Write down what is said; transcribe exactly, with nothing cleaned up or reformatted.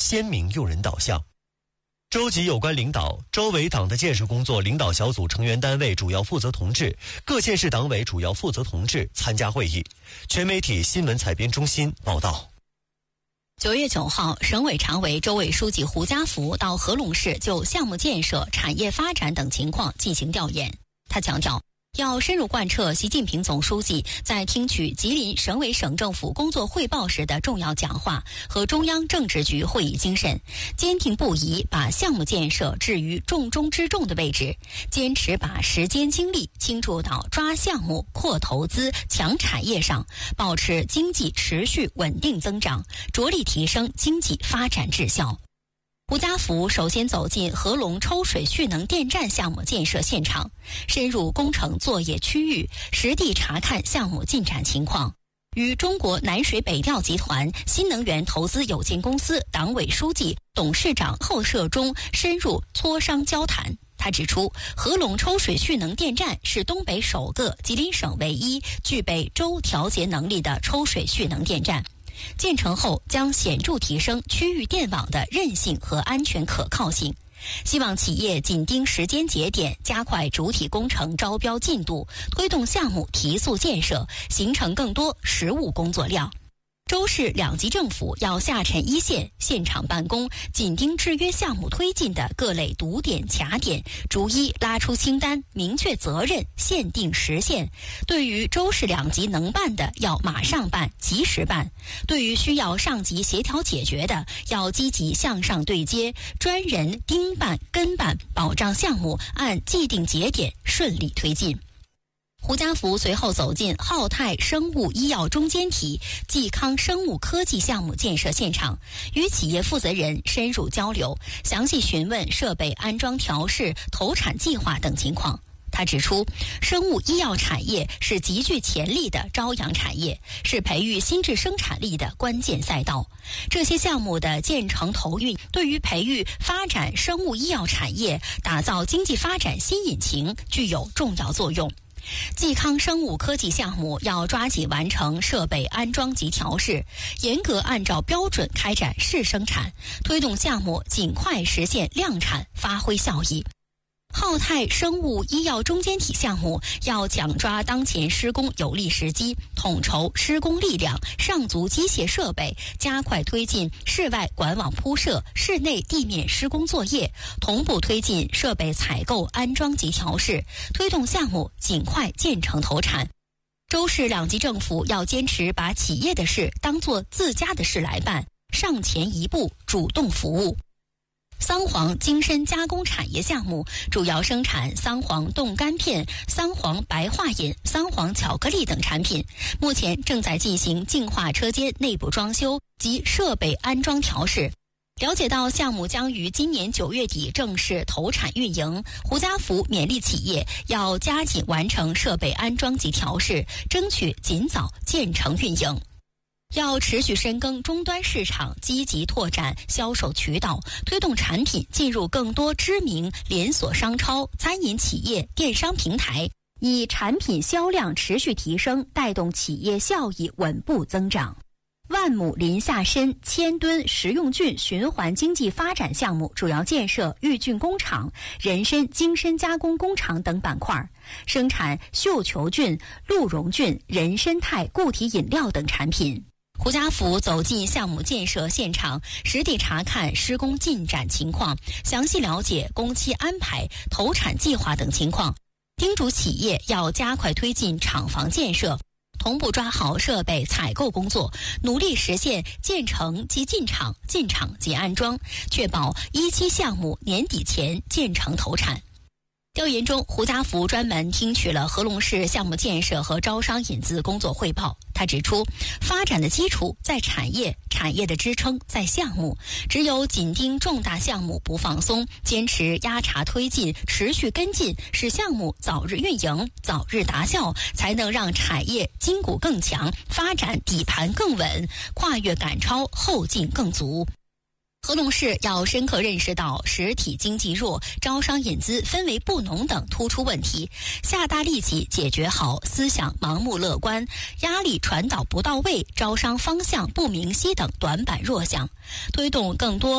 鲜明用人导向。州级有关领导、州委党的建设工作领导小组成员单位主要负责同志、各县市党委主要负责同志参加会议。全媒体新闻采编中心报道。 九月九号，省委常委、州委书记胡家福到合龙市就项目建设、产业发展等情况进行调研。他强调，要深入贯彻习近平总书记在听取吉林省委省政府工作汇报时的重要讲话和中央政治局会议精神，坚定不移把项目建设置于重中之重的位置，坚持把时间精力倾注到抓项目、扩投资、强产业上，保持经济持续稳定增长，着力提升经济发展质效。胡家福首先走进合龙抽水蓄能电站项目建设现场，深入工程作业区域，实地查看项目进展情况，与中国南水北调集团新能源投资有限公司党委书记、董事长贺涉忠深入磋商交谈。他指出，合龙抽水蓄能电站是东北首个、吉林省唯一具备州调节能力的抽水蓄能电站。建成后将显著提升区域电网的韧性和安全可靠性，希望企业紧盯时间节点，加快主体工程招标进度，推动项目提速建设，形成更多实务工作量。州市两级政府要下沉一线，现场办公，紧盯制约项目推进的各类堵点卡点，逐一拉出清单，明确责任，限定时限。对于州市两级能办的，要马上办，及时办；对于需要上级协调解决的，要积极向上对接，专人盯办跟办，保障项目按既定节点顺利推进。胡家福随后走进浩泰生物医药中间体嵇康生物科技项目建设现场，与企业负责人深入交流，详细询问设备安装调试、投产计划等情况。他指出，生物医药产业是极具潜力的朝阳产业，是培育新质生产力的关键赛道。这些项目的建成投运，对于培育发展生物医药产业、打造经济发展新引擎具有重要作用。嵇康生物科技项目要抓紧完成设备安装及调试，严格按照标准开展试生产，推动项目尽快实现量产，发挥效益。浩泰生物医药中间体项目要紧抓当前施工有利时机，统筹施工力量、上足机械设备，加快推进室外管网铺设、室内地面施工作业，同步推进设备采购、安装及调试，推动项目尽快建成投产。州市两级政府要坚持把企业的事当作自家的事来办，上前一步，主动服务。桑黄精深加工产业项目主要生产桑黄冻干片、桑黄白化饮、桑黄巧克力等产品，目前正在进行净化车间内部装修及设备安装调试。了解到项目将于今年九月底正式投产运营，胡家福勉励企业要加紧完成设备安装及调试，争取尽早建成运营。要持续深耕终端市场，积极拓展销售渠道，推动产品进入更多知名连锁商超、餐饮企业、电商平台，以产品销量持续提升，带动企业效益稳步增长。万亩林下参千吨食用菌循环经济发展项目主要建设育菌工厂、人参精深加工工厂等板块，生产绣球菌、鹿茸菌、人参肽固体饮料等产品。胡家福走进项目建设现场，实地查看施工进展情况，详细了解工期安排、投产计划等情况，叮嘱企业要加快推进厂房建设，同步抓好设备采购工作，努力实现建成即进场、进场即安装，确保一期项目年底前建成投产。调研中，胡家福专门听取了合龙市项目建设和招商引资工作汇报。他指出，发展的基础在产业，产业的支撑在项目。只有紧盯重大项目不放松，坚持压查推进、持续跟进，使项目早日运营、早日达效，才能让产业筋骨更强，发展底盘更稳，跨越赶超后劲更足。合龙市要深刻认识到实体经济弱、招商引资氛围不浓等突出问题，下大力气解决好思想盲目乐观、压力传导不到位、招商方向不明晰等短板弱项，推动更多